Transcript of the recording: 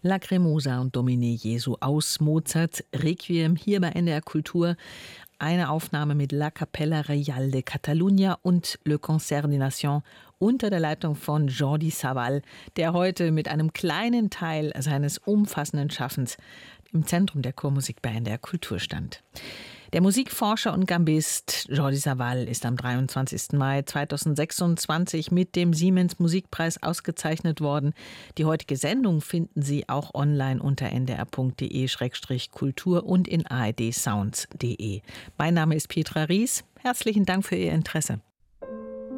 Lacrimosa und Domine Jesu aus Mozarts Requiem hier bei NDR Kultur. Eine Aufnahme mit La Capella Real de Catalunya und Le Concert des Nations unter der Leitung von Jordi Savall, der heute mit einem kleinen Teil seines umfassenden Schaffens im Zentrum der Chormusik bei NDR Kultur stand. Der Musikforscher und Gambist Jordi Savall ist am 23. Mai 2026 mit dem Siemens Musikpreis ausgezeichnet worden. Die heutige Sendung finden Sie auch online unter ndr.de/kultur und in ardsounds.de. Mein Name ist Petra Ries. Herzlichen Dank für Ihr Interesse.